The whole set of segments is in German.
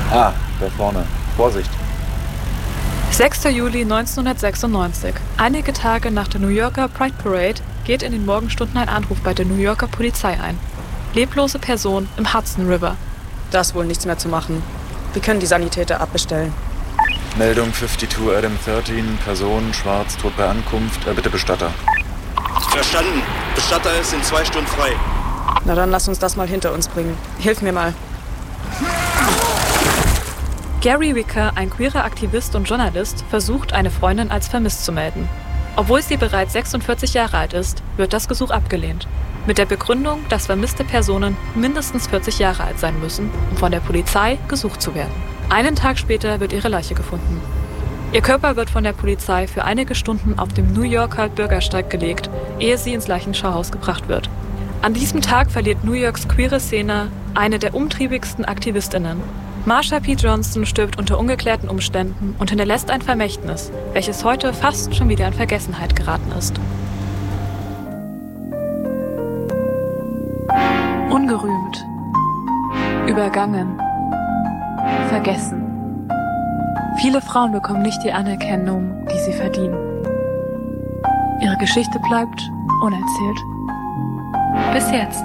Ah, da vorne. Vorsicht. 6. Juli 1996. Einige Tage nach der New Yorker Pride Parade geht in den Morgenstunden ein Anruf bei der New Yorker Polizei ein. Leblose Person im Hudson River. Da ist wohl nichts mehr zu machen. Wir können die Sanitäter abbestellen. Meldung 52 Adam 13, Person, schwarz, tot bei Ankunft, bitte Bestatter. Verstanden. Bestatter ist in 2 Stunden frei. Na dann lass uns das mal hinter uns bringen. Hilf mir mal. Gary Wicker, ein queerer Aktivist und Journalist, versucht, eine Freundin als vermisst zu melden. Obwohl sie bereits 46 Jahre alt ist, wird das Gesuch abgelehnt. Mit der Begründung, dass vermisste Personen mindestens 40 Jahre alt sein müssen, um von der Polizei gesucht zu werden. Einen Tag später wird ihre Leiche gefunden. Ihr Körper wird von der Polizei für einige Stunden auf dem New Yorker Bürgersteig gelegt, ehe sie ins Leichenschauhaus gebracht wird. An diesem Tag verliert New Yorks queere Szene eine der umtriebigsten AktivistInnen. Marsha P. Johnson stirbt unter ungeklärten Umständen und hinterlässt ein Vermächtnis, welches heute fast schon wieder in Vergessenheit geraten ist. Ungerühmt, übergangen, vergessen. Viele Frauen bekommen nicht die Anerkennung, die sie verdienen. Ihre Geschichte bleibt unerzählt. Bis jetzt.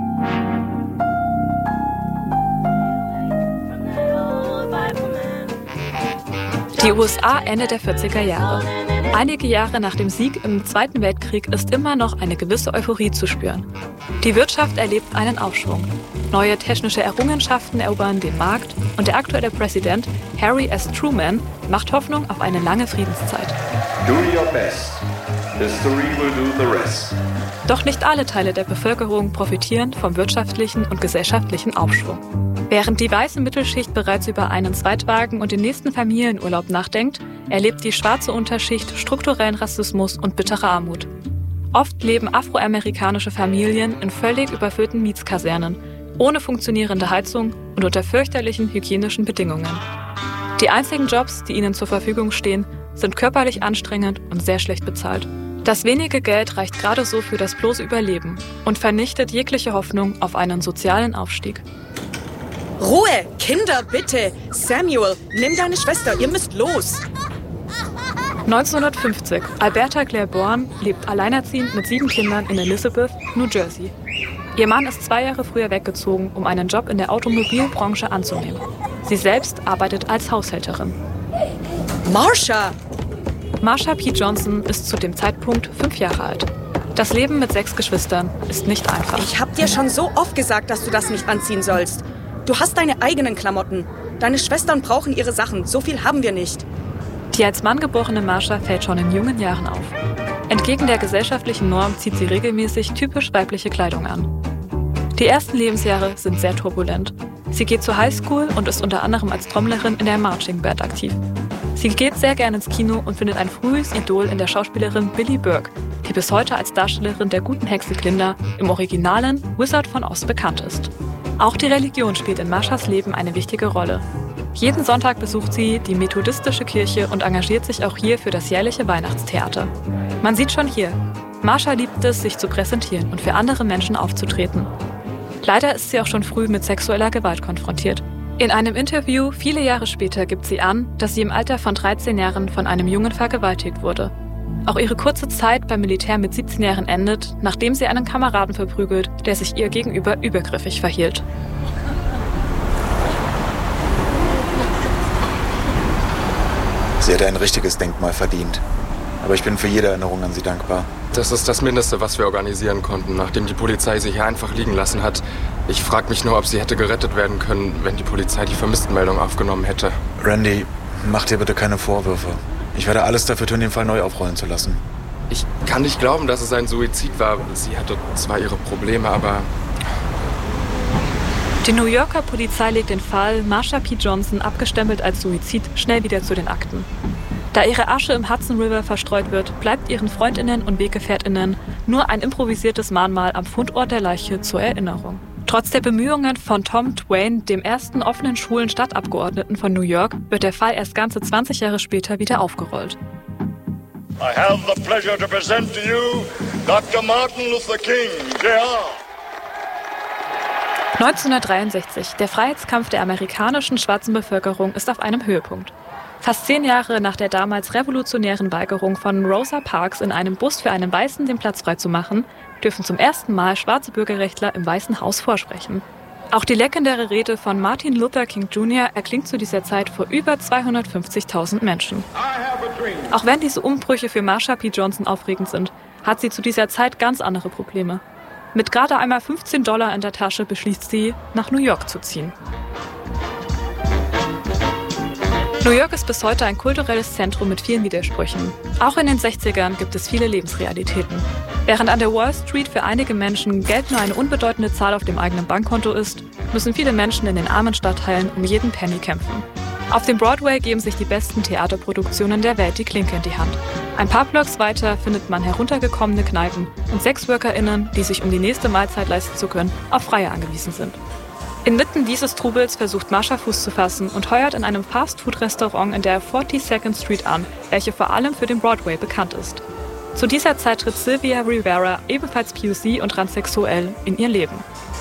Die USA Ende der 40er Jahre. Einige Jahre nach dem Sieg im Zweiten Weltkrieg ist immer noch eine gewisse Euphorie zu spüren. Die Wirtschaft erlebt einen Aufschwung. Neue technische Errungenschaften erobern den Markt und der aktuelle Präsident Harry S. Truman macht Hoffnung auf eine lange Friedenszeit. Do your best. History will do the rest. Doch nicht alle Teile der Bevölkerung profitieren vom wirtschaftlichen und gesellschaftlichen Aufschwung. Während die weiße Mittelschicht bereits über einen Zweitwagen und den nächsten Familienurlaub nachdenkt, erlebt die schwarze Unterschicht strukturellen Rassismus und bittere Armut. Oft leben afroamerikanische Familien in völlig überfüllten Mietskasernen, ohne funktionierende Heizung und unter fürchterlichen hygienischen Bedingungen. Die einzigen Jobs, die ihnen zur Verfügung stehen, sind körperlich anstrengend und sehr schlecht bezahlt. Das wenige Geld reicht gerade so für das bloße Überleben und vernichtet jegliche Hoffnung auf einen sozialen Aufstieg. Ruhe! Kinder, bitte! Samuel, nimm deine Schwester, ihr müsst los! 1950. Alberta Claire Bourne lebt alleinerziehend mit 7 Kindern in Elizabeth, New Jersey. Ihr Mann ist 2 Jahre früher weggezogen, um einen Job in der Automobilbranche anzunehmen. Sie selbst arbeitet als Haushälterin. Marsha! Marsha P. Johnson ist zu dem Zeitpunkt 5 Jahre alt. Das Leben mit 6 Geschwistern ist nicht einfach. Ich hab dir schon so oft gesagt, dass du das nicht anziehen sollst. Du hast deine eigenen Klamotten. Deine Schwestern brauchen ihre Sachen. So viel haben wir nicht. Die als Mann geborene Marsha fällt schon in jungen Jahren auf. Entgegen der gesellschaftlichen Norm zieht sie regelmäßig typisch weibliche Kleidung an. Die ersten Lebensjahre sind sehr turbulent. Sie geht zur Highschool und ist unter anderem als Trommlerin in der Marching Band aktiv. Sie geht sehr gerne ins Kino und findet ein frühes Idol in der Schauspielerin Billie Burke, die bis heute als Darstellerin der guten Hexe Glinda im originalen Wizard von Oz bekannt ist. Auch die Religion spielt in Marshas Leben eine wichtige Rolle. Jeden Sonntag besucht sie die methodistische Kirche und engagiert sich auch hier für das jährliche Weihnachtstheater. Man sieht schon hier, Marsha liebt es, sich zu präsentieren und für andere Menschen aufzutreten. Leider ist sie auch schon früh mit sexueller Gewalt konfrontiert. In einem Interview viele Jahre später gibt sie an, dass sie im Alter von 13 Jahren von einem Jungen vergewaltigt wurde. Auch ihre kurze Zeit beim Militär mit 17 Jahren endet, nachdem sie einen Kameraden verprügelt, der sich ihr gegenüber übergriffig verhielt. Sie hätte ein richtiges Denkmal verdient. Aber ich bin für jede Erinnerung an sie dankbar. Das ist das Mindeste, was wir organisieren konnten, nachdem die Polizei sie hier einfach liegen lassen hat. Ich frage mich nur, ob sie hätte gerettet werden können, wenn die Polizei die Vermisstenmeldung aufgenommen hätte. Randy, mach dir bitte keine Vorwürfe. Ich werde alles dafür tun, den Fall neu aufrollen zu lassen. Ich kann nicht glauben, dass es ein Suizid war. Sie hatte zwar ihre Probleme, aber... Die New Yorker Polizei legt den Fall Marsha P. Johnson, abgestempelt als Suizid, schnell wieder zu den Akten. Da ihre Asche im Hudson River verstreut wird, bleibt ihren FreundInnen und WeggefährtInnen nur ein improvisiertes Mahnmal am Fundort der Leiche zur Erinnerung. Trotz der Bemühungen von Tom Twain, dem ersten offenen schwulen Stadtabgeordneten von New York, wird der Fall erst ganze 20 Jahre später wieder aufgerollt. I have the pleasure to present to you Dr. Martin Luther King, Jr. 1963. Der Freiheitskampf der amerikanischen schwarzen Bevölkerung ist auf einem Höhepunkt. Fast 10 Jahre nach der damals revolutionären Weigerung von Rosa Parks, in einem Bus für einen Weißen den Platz freizumachen, dürfen zum ersten Mal schwarze Bürgerrechtler im Weißen Haus vorsprechen. Auch die legendäre Rede von Martin Luther King Jr. erklingt zu dieser Zeit vor über 250.000 Menschen. Auch wenn diese Umbrüche für Marsha P. Johnson aufregend sind, hat sie zu dieser Zeit ganz andere Probleme. Mit gerade einmal $15 in der Tasche beschließt sie, nach New York zu ziehen. New York ist bis heute ein kulturelles Zentrum mit vielen Widersprüchen. Auch in den 60ern gibt es viele Lebensrealitäten. Während an der Wall Street für einige Menschen Geld nur eine unbedeutende Zahl auf dem eigenen Bankkonto ist, müssen viele Menschen in den armen Stadtteilen um jeden Penny kämpfen. Auf dem Broadway geben sich die besten Theaterproduktionen der Welt die Klinke in die Hand. Ein paar Blocks weiter findet man heruntergekommene Kneipen und SexworkerInnen, die sich, um die nächste Mahlzeit leisten zu können, auf Freie angewiesen sind. Inmitten dieses Trubels versucht Marsha Fuß zu fassen und heuert in einem Fast-Food-Restaurant in der 42nd Street an, welche vor allem für den Broadway bekannt ist. Zu dieser Zeit tritt Sylvia Rivera, ebenfalls POC und transsexuell, in ihr Leben.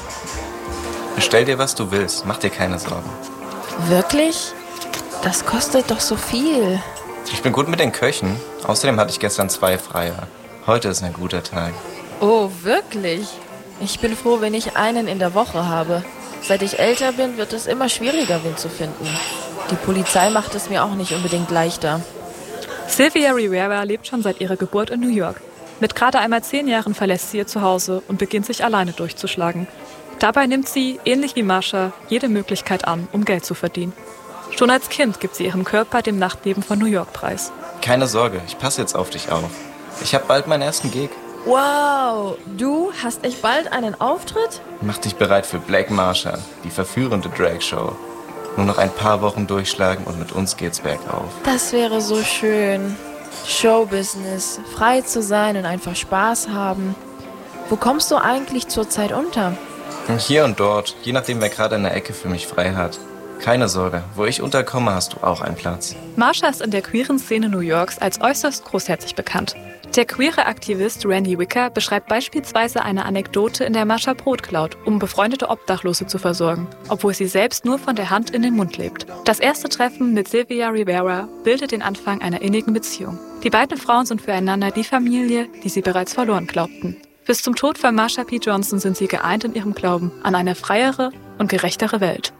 Bestell dir, was du willst, mach dir keine Sorgen. Wirklich? Das kostet doch so viel. Ich bin gut mit den Köchen. Außerdem hatte ich gestern 2 Freier. Heute ist ein guter Tag. Oh, wirklich? Ich bin froh, wenn ich einen in der Woche habe. Seit ich älter bin, wird es immer schwieriger, Wind zu finden. Die Polizei macht es mir auch nicht unbedingt leichter. Sylvia Rivera lebt schon seit ihrer Geburt in New York. Mit gerade einmal 10 Jahren verlässt sie ihr Zuhause und beginnt sich alleine durchzuschlagen. Dabei nimmt sie, ähnlich wie Marsha, jede Möglichkeit an, um Geld zu verdienen. Schon als Kind gibt sie ihrem Körper dem Nachtleben von New York preis. Keine Sorge, ich passe jetzt auf dich auf. Ich habe bald meinen ersten Gig. Wow, du hast echt bald einen Auftritt? Mach dich bereit für Black Marsha, die verführende Drag-Show. Nur noch ein paar Wochen durchschlagen und mit uns geht's bergauf. Das wäre so schön. Showbusiness, frei zu sein und einfach Spaß haben. Wo kommst du eigentlich zurzeit unter? Hier und dort, je nachdem, wer gerade in der Ecke für mich frei hat. Keine Sorge, wo ich unterkomme, hast du auch einen Platz. Marsha ist in der queeren Szene New Yorks als äußerst großherzig bekannt. Der queere Aktivist Randy Wicker beschreibt beispielsweise eine Anekdote, in der Marsha Brot klaut, um befreundete Obdachlose zu versorgen, obwohl sie selbst nur von der Hand in den Mund lebt. Das erste Treffen mit Sylvia Rivera bildet den Anfang einer innigen Beziehung. Die beiden Frauen sind füreinander die Familie, die sie bereits verloren glaubten. Bis zum Tod von Marsha P. Johnson sind sie geeint in ihrem Glauben an eine freiere und gerechtere Welt.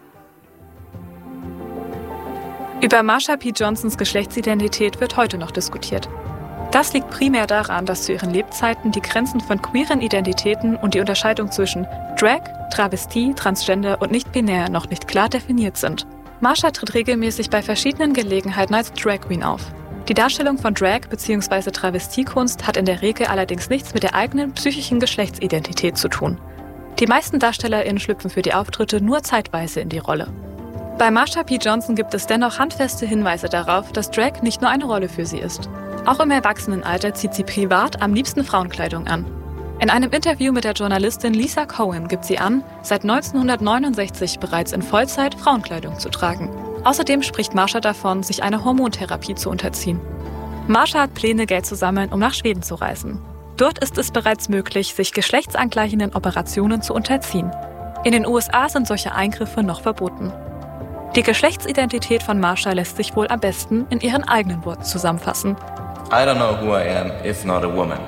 Über Marsha P. Johnsons Geschlechtsidentität wird heute noch diskutiert. Das liegt primär daran, dass zu ihren Lebzeiten die Grenzen von queeren Identitäten und die Unterscheidung zwischen Drag, Travestie, Transgender und nicht-binär noch nicht klar definiert sind. Marsha tritt regelmäßig bei verschiedenen Gelegenheiten als Drag Queen auf. Die Darstellung von Drag bzw. Travestiekunst hat in der Regel allerdings nichts mit der eigenen psychischen Geschlechtsidentität zu tun. Die meisten DarstellerInnen schlüpfen für die Auftritte nur zeitweise in die Rolle. Bei Marsha P. Johnson gibt es dennoch handfeste Hinweise darauf, dass Drag nicht nur eine Rolle für sie ist. Auch im Erwachsenenalter zieht sie privat am liebsten Frauenkleidung an. In einem Interview mit der Journalistin Lisa Cohen gibt sie an, seit 1969 bereits in Vollzeit Frauenkleidung zu tragen. Außerdem spricht Marsha davon, sich einer Hormontherapie zu unterziehen. Marsha hat Pläne, Geld zu sammeln, um nach Schweden zu reisen. Dort ist es bereits möglich, sich geschlechtsangleichenden Operationen zu unterziehen. In den USA sind solche Eingriffe noch verboten. Die Geschlechtsidentität von Marsha lässt sich wohl am besten in ihren eigenen Worten zusammenfassen. I don't know who I am, if not a woman.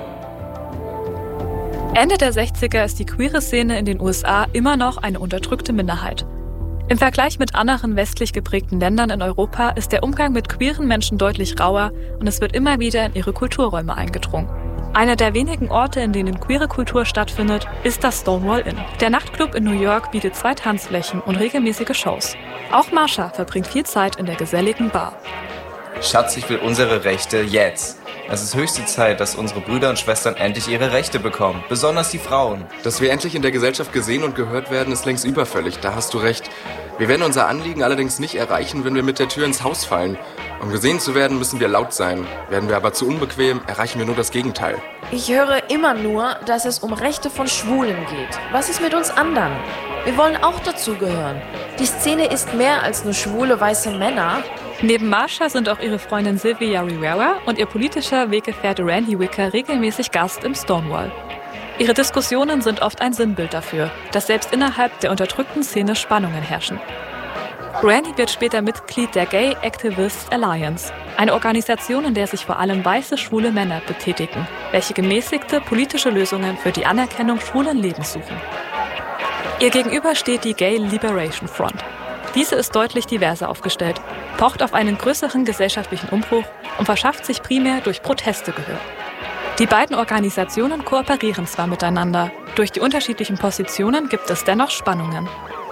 Ende der 60er ist die queere Szene in den USA immer noch eine unterdrückte Minderheit. Im Vergleich mit anderen westlich geprägten Ländern in Europa ist der Umgang mit queeren Menschen deutlich rauer und es wird immer wieder in ihre Kulturräume eingedrungen. Einer der wenigen Orte, in denen queere Kultur stattfindet, ist das Stonewall Inn. Der Nachtclub in New York bietet 2 Tanzflächen und regelmäßige Shows. Auch Marsha verbringt viel Zeit in der geselligen Bar. Schatz, ich will unsere Rechte jetzt. Es ist höchste Zeit, dass unsere Brüder und Schwestern endlich ihre Rechte bekommen. Besonders die Frauen. Dass wir endlich in der Gesellschaft gesehen und gehört werden, ist längst überfällig. Da hast du recht. Wir werden unser Anliegen allerdings nicht erreichen, wenn wir mit der Tür ins Haus fallen. Um gesehen zu werden, müssen wir laut sein. Werden wir aber zu unbequem, erreichen wir nur das Gegenteil. Ich höre immer nur, dass es um Rechte von Schwulen geht. Was ist mit uns anderen? Wir wollen auch dazugehören. Die Szene ist mehr als nur schwule weiße Männer. Neben Marsha sind auch ihre Freundin Sylvia Rivera und ihr politischer Weggefährte Randy Wicker regelmäßig Gast im Stonewall. Ihre Diskussionen sind oft ein Sinnbild dafür, dass selbst innerhalb der unterdrückten Szene Spannungen herrschen. Randy wird später Mitglied der Gay Activists Alliance, eine Organisation, in der sich vor allem weiße, schwule Männer betätigen, welche gemäßigte politische Lösungen für die Anerkennung schwulen Lebens suchen. Ihr gegenüber steht die Gay Liberation Front. Diese ist deutlich diverser aufgestellt, pocht auf einen größeren gesellschaftlichen Umbruch und verschafft sich primär durch Proteste Gehör. Die beiden Organisationen kooperieren zwar miteinander, durch die unterschiedlichen Positionen gibt es dennoch Spannungen.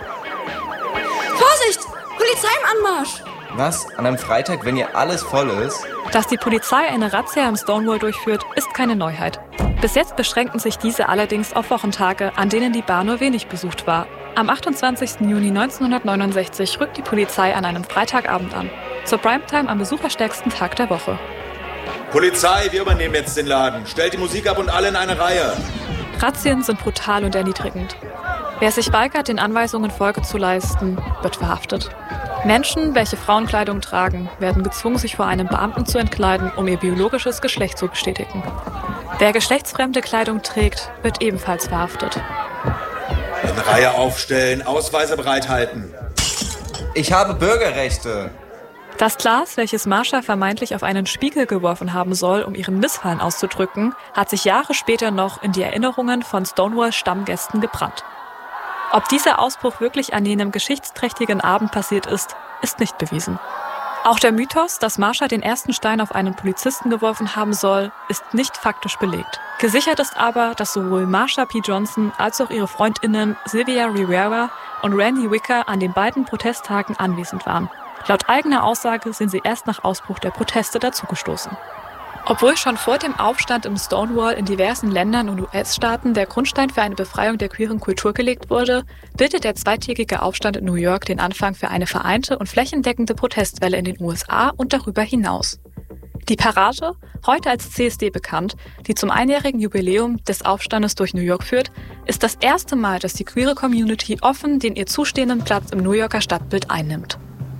Vorsicht! Polizei im Anmarsch! Was? An einem Freitag, wenn hier alles voll ist? Dass die Polizei eine Razzia im Stonewall durchführt, ist keine Neuheit. Bis jetzt beschränken sich diese allerdings auf Wochentage, an denen die Bar nur wenig besucht war. Am 28. Juni 1969 rückt die Polizei an einem Freitagabend an, zur Primetime am besucherstärksten Tag der Woche. Polizei, wir übernehmen jetzt den Laden. Stellt die Musik ab und alle in eine Reihe. Razzien sind brutal und erniedrigend. Wer sich weigert, den Anweisungen Folge zu leisten, wird verhaftet. Menschen, welche Frauenkleidung tragen, werden gezwungen, sich vor einem Beamten zu entkleiden, um ihr biologisches Geschlecht zu bestätigen. Wer geschlechtsfremde Kleidung trägt, wird ebenfalls verhaftet. In Reihe aufstellen, Ausweise bereithalten. Ich habe Bürgerrechte. Das Glas, welches Marsha vermeintlich auf einen Spiegel geworfen haben soll, um ihren Missfallen auszudrücken, hat sich Jahre später noch in die Erinnerungen von Stonewall-Stammgästen gebrannt. Ob dieser Ausbruch wirklich an jenem geschichtsträchtigen Abend passiert ist, ist nicht bewiesen. Auch der Mythos, dass Marsha den ersten Stein auf einen Polizisten geworfen haben soll, ist nicht faktisch belegt. Gesichert ist aber, dass sowohl Marsha P. Johnson als auch ihre FreundInnen Sylvia Rivera und Randy Wicker an den beiden Protesttagen anwesend waren. Laut eigener Aussage sind sie erst nach Ausbruch der Proteste dazugestoßen. Obwohl schon vor dem Aufstand im Stonewall in diversen Ländern und US-Staaten der Grundstein für eine Befreiung der queeren Kultur gelegt wurde, bildet der zweitägige Aufstand in New York den Anfang für eine vereinte und flächendeckende Protestwelle in den USA und darüber hinaus. Die Parade, heute als CSD bekannt, die zum einjährigen Jubiläum des Aufstandes durch New York führt, ist das erste Mal, dass die queere Community offen den ihr zustehenden Platz im New Yorker Stadtbild einnimmt.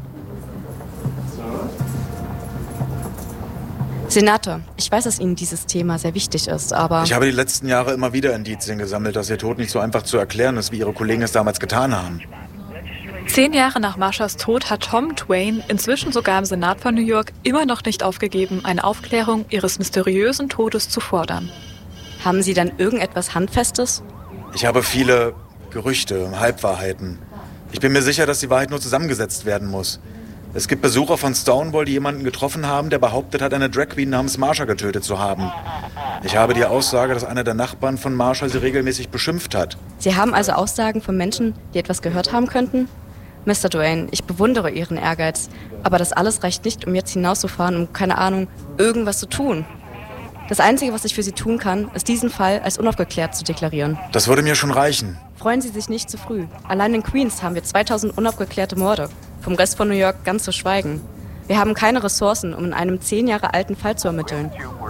Senator, ich weiß, dass Ihnen dieses Thema sehr wichtig ist, aber... Ich habe die letzten Jahre immer wieder Indizien gesammelt, dass Ihr Tod nicht so einfach zu erklären ist, wie Ihre Kollegen es damals getan haben. 10 Jahre nach Marshas Tod hat Tom Twain, inzwischen sogar im Senat von New York, immer noch nicht aufgegeben, eine Aufklärung ihres mysteriösen Todes zu fordern. Haben Sie dann irgendetwas Handfestes? Ich habe viele Gerüchte, Halbwahrheiten. Ich bin mir sicher, dass die Wahrheit nur zusammengesetzt werden muss. Es gibt Besucher von Stonewall, die jemanden getroffen haben, der behauptet hat, eine Drag Queen namens Marsha getötet zu haben. Ich habe die Aussage, dass einer der Nachbarn von Marsha sie regelmäßig beschimpft hat. Sie haben also Aussagen von Menschen, die etwas gehört haben könnten? Mr. Twain, ich bewundere Ihren Ehrgeiz, aber das alles reicht nicht, um jetzt hinauszufahren, um, keine Ahnung, irgendwas zu tun. Das Einzige, was ich für Sie tun kann, ist diesen Fall als unaufgeklärt zu deklarieren. Das würde mir schon reichen. Freuen Sie sich nicht zu früh. Allein in Queens haben wir 2000 unaufgeklärte Morde. Vom Rest von New York ganz zu schweigen. Wir haben keine Ressourcen, um in einem 10 Jahre alten Fall zu ermitteln.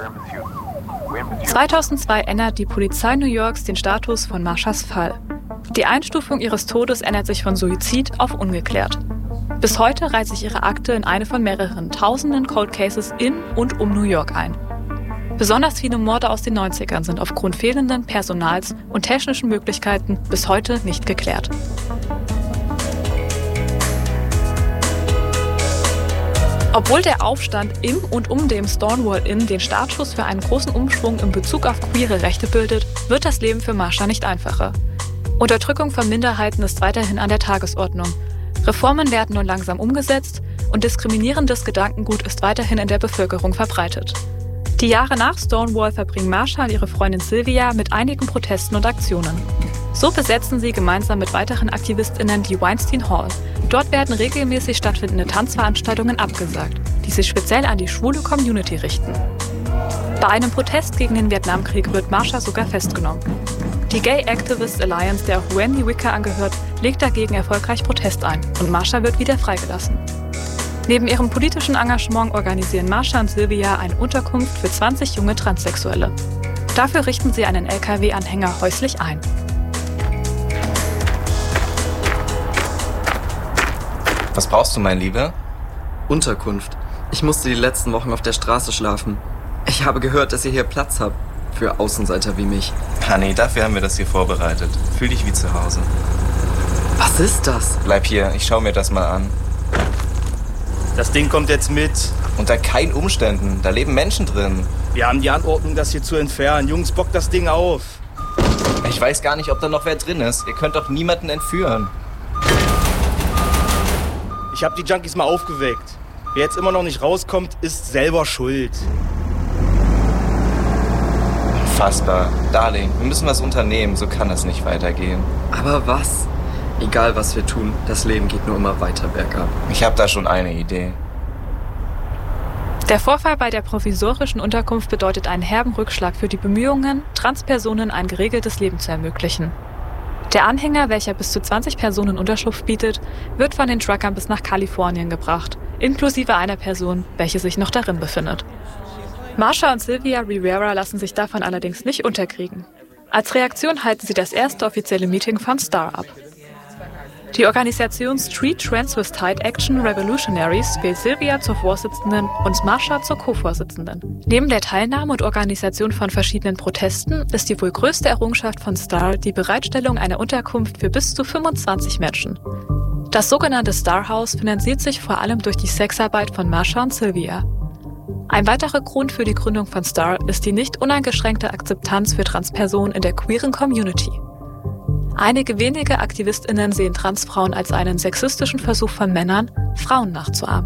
2002 ändert die Polizei New Yorks den Status von Marshas Fall. Die Einstufung ihres Todes ändert sich von Suizid auf ungeklärt. Bis heute reiht sich ihre Akte in eine von mehreren tausenden Cold Cases in und um New York ein. Besonders viele Morde aus den 90ern sind aufgrund fehlenden Personals und technischen Möglichkeiten bis heute nicht geklärt. Obwohl der Aufstand im und um dem Stonewall Inn den Startschuss für einen großen Umschwung in Bezug auf queere Rechte bildet, wird das Leben für Marsha nicht einfacher. Unterdrückung von Minderheiten ist weiterhin an der Tagesordnung. Reformen werden nun langsam umgesetzt und diskriminierendes Gedankengut ist weiterhin in der Bevölkerung verbreitet. Die Jahre nach Stonewall verbringen Marsha und ihre Freundin Sylvia mit einigen Protesten und Aktionen. So besetzen sie gemeinsam mit weiteren AktivistInnen die Weinstein Hall. Dort werden regelmäßig stattfindende Tanzveranstaltungen abgesagt, die sich speziell an die schwule Community richten. Bei einem Protest gegen den Vietnamkrieg wird Marsha sogar festgenommen. Die Gay Activists Alliance, der auch Randy Wicker angehört, legt dagegen erfolgreich Protest ein und Marsha wird wieder freigelassen. Neben ihrem politischen Engagement organisieren Marsha und Sylvia eine Unterkunft für 20 junge Transsexuelle. Dafür richten sie einen LKW-Anhänger häuslich ein. Was brauchst du, mein Lieber? Unterkunft. Ich musste die letzten Wochen auf der Straße schlafen. Ich habe gehört, dass ihr hier Platz habt. für Außenseiter wie mich. Honey, dafür haben wir das hier vorbereitet. Fühl dich wie zu Hause. Was ist das? Bleib hier, ich schau mir das mal an. Das Ding kommt jetzt mit. Unter keinen Umständen, da leben Menschen drin. Wir haben die Anordnung, das hier zu entfernen. Jungs, bock das Ding auf. Ich weiß gar nicht, ob da noch wer drin ist. Ihr könnt doch niemanden entführen. Ich habe die Junkies mal aufgeweckt. Wer jetzt immer noch nicht rauskommt, ist selber schuld. Unfassbar. Darling, wir müssen was unternehmen, so kann das nicht weitergehen. Aber was? Egal, was wir tun, das Leben geht nur immer weiter bergab. Ich habe da schon eine Idee. Der Vorfall bei der provisorischen Unterkunft bedeutet einen herben Rückschlag für die Bemühungen, Transpersonen ein geregeltes Leben zu ermöglichen. Der Anhänger, welcher bis zu 20 Personen Unterschlupf bietet, wird von den Truckern bis nach Kalifornien gebracht, inklusive einer Person, welche sich noch darin befindet. Marsha und Sylvia Rivera lassen sich davon allerdings nicht unterkriegen. Als Reaktion halten sie das erste offizielle Meeting von STAR ab. Die Organisation Street Transvestite Action Revolutionaries wählt Sylvia zur Vorsitzenden und Marsha zur Co-Vorsitzenden. Neben der Teilnahme und Organisation von verschiedenen Protesten ist die wohl größte Errungenschaft von STAR die Bereitstellung einer Unterkunft für bis zu 25 Menschen. Das sogenannte Star House finanziert sich vor allem durch die Sexarbeit von Marsha und Sylvia. Ein weiterer Grund für die Gründung von STAR ist die nicht uneingeschränkte Akzeptanz für Transpersonen in der queeren Community. Einige wenige AktivistInnen sehen Transfrauen als einen sexistischen Versuch von Männern, Frauen nachzuahmen.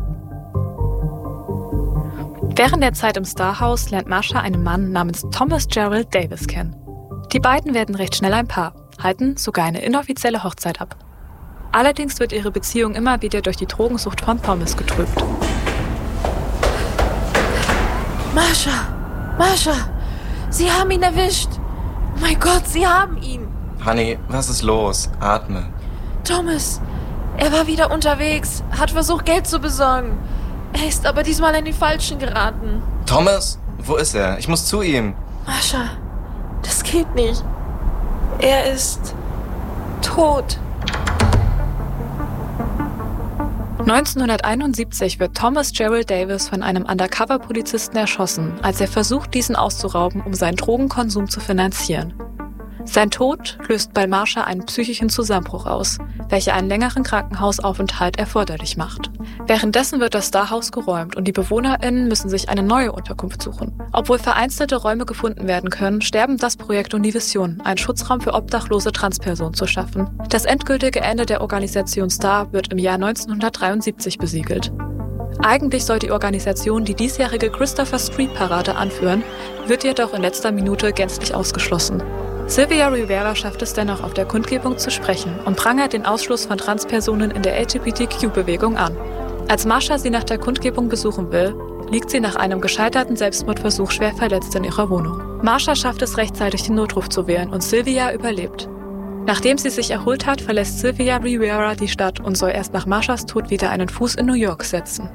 Während der Zeit im Star House lernt Marsha einen Mann namens Thomas Gerald Davis kennen. Die beiden werden recht schnell ein Paar, halten sogar eine inoffizielle Hochzeit ab. Allerdings wird ihre Beziehung immer wieder durch die Drogensucht von Thomas getrübt. Marsha, Sie haben ihn erwischt. Mein Gott, Sie haben ihn. Honey, was ist los? Atme. Thomas, er war wieder unterwegs, hat versucht, Geld zu besorgen. Er ist aber diesmal in die Falschen geraten. Thomas? Wo ist er? Ich muss zu ihm. Marsha, das geht nicht. Er ist tot. 1971 wird Thomas Gerald Davis von einem Undercover-Polizisten erschossen, als er versucht, diesen auszurauben, um seinen Drogenkonsum zu finanzieren. Sein Tod löst bei Marsha einen psychischen Zusammenbruch aus, welcher einen längeren Krankenhausaufenthalt erforderlich macht. Währenddessen wird das Starhaus geräumt und die BewohnerInnen müssen sich eine neue Unterkunft suchen. Obwohl vereinzelte Räume gefunden werden können, sterben das Projekt und die Vision, einen Schutzraum für obdachlose Transpersonen zu schaffen. Das endgültige Ende der Organisation STAR wird im Jahr 1973 besiegelt. Eigentlich soll die Organisation die diesjährige Christopher Street Parade anführen, wird jedoch in letzter Minute gänzlich ausgeschlossen. Sylvia Rivera schafft es dennoch, auf der Kundgebung zu sprechen und prangert den Ausschluss von Transpersonen in der LGBTQ-Bewegung an. Als Marsha sie nach der Kundgebung besuchen will, liegt sie nach einem gescheiterten Selbstmordversuch schwer verletzt in ihrer Wohnung. Marsha schafft es rechtzeitig, den Notruf zu wählen und Sylvia überlebt. Nachdem sie sich erholt hat, verlässt Sylvia Rivera die Stadt und soll erst nach Marshas Tod wieder einen Fuß in New York setzen.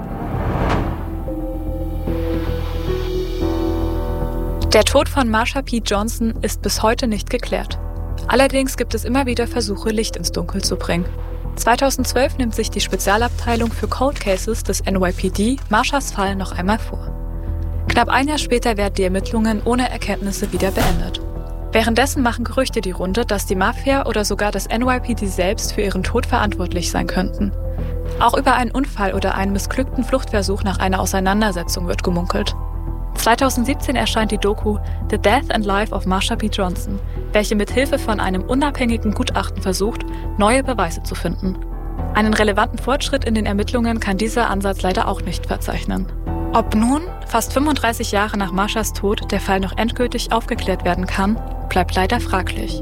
Der Tod von Marsha P. Johnson ist bis heute nicht geklärt. Allerdings gibt es immer wieder Versuche, Licht ins Dunkel zu bringen. 2012 nimmt sich die Spezialabteilung für Cold Cases des NYPD Marshas Fall noch einmal vor. Knapp ein Jahr später werden die Ermittlungen ohne Erkenntnisse wieder beendet. Währenddessen machen Gerüchte die Runde, dass die Mafia oder sogar das NYPD selbst für ihren Tod verantwortlich sein könnten. Auch über einen Unfall oder einen missglückten Fluchtversuch nach einer Auseinandersetzung wird gemunkelt. 2017 erscheint die Doku The Death and Life of Marsha P. Johnson, welche mit Hilfe von einem unabhängigen Gutachten versucht, neue Beweise zu finden. Einen relevanten Fortschritt in den Ermittlungen kann dieser Ansatz leider auch nicht verzeichnen. Ob nun, fast 35 Jahre nach Marshas Tod, der Fall noch endgültig aufgeklärt werden kann, bleibt leider fraglich.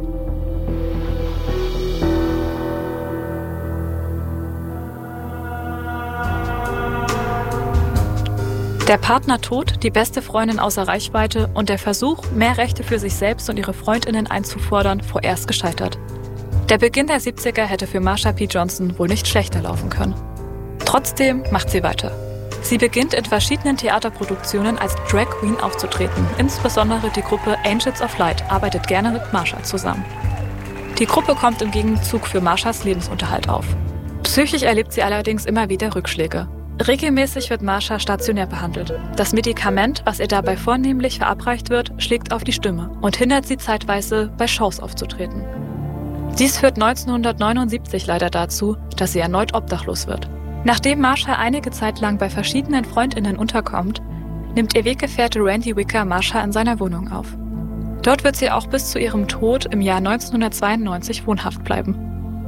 Der Partner tot, die beste Freundin außer Reichweite und der Versuch, mehr Rechte für sich selbst und ihre FreundInnen einzufordern, vorerst gescheitert. Der Beginn der 70er hätte für Marsha P. Johnson wohl nicht schlechter laufen können. Trotzdem macht sie weiter. Sie beginnt in verschiedenen Theaterproduktionen als Drag Queen aufzutreten. Insbesondere die Gruppe Angels of Light arbeitet gerne mit Marsha zusammen. Die Gruppe kommt im Gegenzug für Marshas Lebensunterhalt auf. Psychisch erlebt sie allerdings immer wieder Rückschläge. Regelmäßig wird Marsha stationär behandelt. Das Medikament, was ihr dabei vornehmlich verabreicht wird, schlägt auf die Stimme und hindert sie zeitweise, bei Shows aufzutreten. Dies führt 1979 leider dazu, dass sie erneut obdachlos wird. Nachdem Marsha einige Zeit lang bei verschiedenen FreundInnen unterkommt, nimmt ihr Weggefährte Randy Wicker Marsha in seiner Wohnung auf. Dort wird sie auch bis zu ihrem Tod im Jahr 1992 wohnhaft bleiben.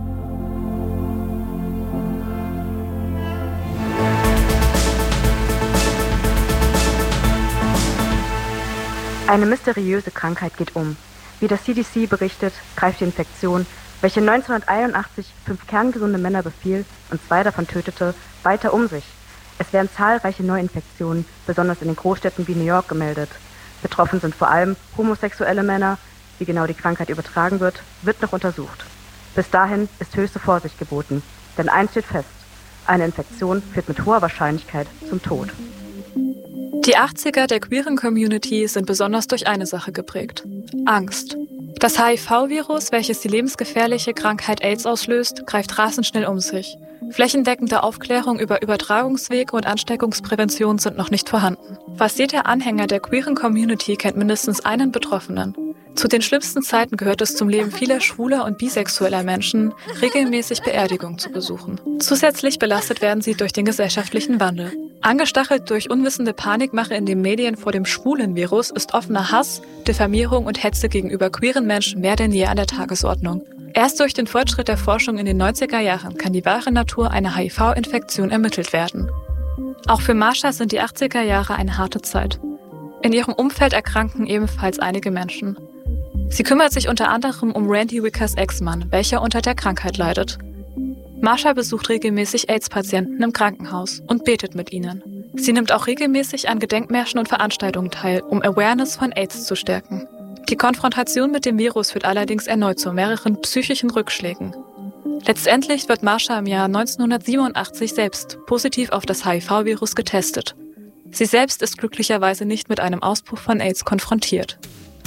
Eine mysteriöse Krankheit geht um. Wie das CDC berichtet, greift die Infektion, welche 1981 5 kerngesunde Männer befiel und 2 davon tötete, weiter um sich. Es werden zahlreiche Neuinfektionen, besonders in den Großstädten wie New York, gemeldet. Betroffen sind vor allem homosexuelle Männer. Wie genau die Krankheit übertragen wird, wird noch untersucht. Bis dahin ist höchste Vorsicht geboten, denn eins steht fest: eine Infektion führt mit hoher Wahrscheinlichkeit zum Tod. Die 80er der queeren Community sind besonders durch eine Sache geprägt: Angst. Das HIV-Virus, welches die lebensgefährliche Krankheit AIDS auslöst, greift rasend schnell um sich. Flächendeckende Aufklärung über Übertragungswege und Ansteckungsprävention sind noch nicht vorhanden. Fast jeder Anhänger der queeren Community kennt mindestens einen Betroffenen. Zu den schlimmsten Zeiten gehört es zum Leben vieler schwuler und bisexueller Menschen, regelmäßig Beerdigungen zu besuchen. Zusätzlich belastet werden sie durch den gesellschaftlichen Wandel. Angestachelt durch unwissende Panikmache in den Medien vor dem schwulen Virus ist offener Hass, Diffamierung und Hetze gegenüber queeren Menschen mehr denn je an der Tagesordnung. Erst durch den Fortschritt der Forschung in den 90er Jahren kann die wahre Natur einer HIV-Infektion ermittelt werden. Auch für Marsha sind die 80er Jahre eine harte Zeit. In ihrem Umfeld erkranken ebenfalls einige Menschen. Sie kümmert sich unter anderem um Randy Wickers Ex-Mann, welcher unter der Krankheit leidet. Marsha besucht regelmäßig AIDS-Patienten im Krankenhaus und betet mit ihnen. Sie nimmt auch regelmäßig an Gedenkmärschen und Veranstaltungen teil, um Awareness von AIDS zu stärken. Die Konfrontation mit dem Virus führt allerdings erneut zu mehreren psychischen Rückschlägen. Letztendlich wird Marsha im Jahr 1987 selbst positiv auf das HIV-Virus getestet. Sie selbst ist glücklicherweise nicht mit einem Ausbruch von AIDS konfrontiert.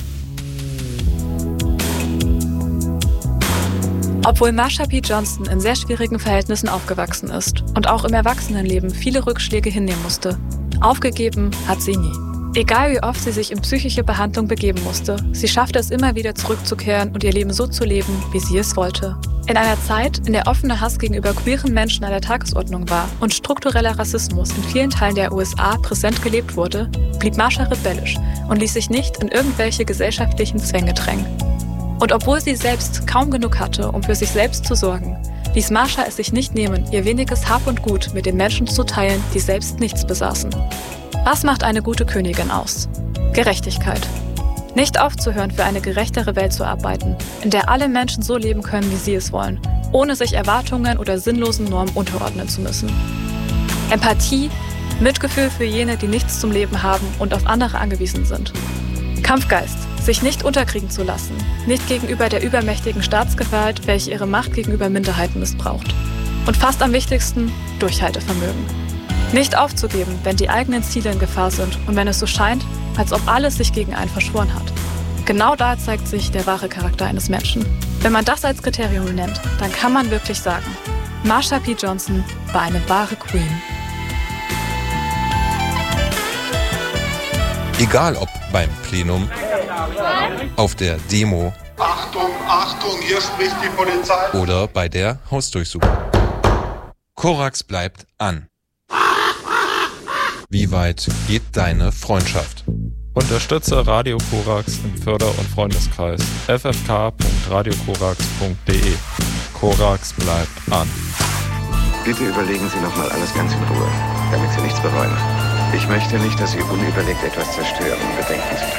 Obwohl Marsha P. Johnson in sehr schwierigen Verhältnissen aufgewachsen ist und auch im Erwachsenenleben viele Rückschläge hinnehmen musste, aufgegeben hat sie nie. Egal wie oft sie sich in psychische Behandlung begeben musste, sie schaffte es immer wieder zurückzukehren und ihr Leben so zu leben, wie sie es wollte. In einer Zeit, in der offener Hass gegenüber queeren Menschen an der Tagesordnung war und struktureller Rassismus in vielen Teilen der USA präsent gelebt wurde, blieb Marsha rebellisch und ließ sich nicht in irgendwelche gesellschaftlichen Zwänge drängen. Und obwohl sie selbst kaum genug hatte, um für sich selbst zu sorgen, ließ Marsha es sich nicht nehmen, ihr weniges Hab und Gut mit den Menschen zu teilen, die selbst nichts besaßen. Was macht eine gute Königin aus? Gerechtigkeit. Nicht aufzuhören, für eine gerechtere Welt zu arbeiten, in der alle Menschen so leben können, wie sie es wollen, ohne sich Erwartungen oder sinnlosen Normen unterordnen zu müssen. Empathie, Mitgefühl für jene, die nichts zum Leben haben und auf andere angewiesen sind. Kampfgeist, sich nicht unterkriegen zu lassen, nicht gegenüber der übermächtigen Staatsgewalt, welche ihre Macht gegenüber Minderheiten missbraucht. Und fast am wichtigsten, Durchhaltevermögen. Nicht aufzugeben, wenn die eigenen Ziele in Gefahr sind und wenn es so scheint, als ob alles sich gegen einen verschworen hat. Genau da zeigt sich der wahre Charakter eines Menschen. Wenn man das als Kriterium nennt, dann kann man wirklich sagen, Marsha P. Johnson war eine wahre Queen. Egal ob beim Plenum, auf der Demo, Achtung, Achtung, hier spricht die Polizei, oder bei der Hausdurchsuchung. Korax bleibt an. Wie weit geht deine Freundschaft? Unterstütze Radio Korax im Förder- und Freundeskreis. ffk.radiokorax.de. Korax bleibt an. Bitte überlegen Sie nochmal alles ganz in Ruhe, damit Sie nichts bereuen. Ich möchte nicht, dass Sie unüberlegt etwas zerstören. Bedenken Sie das.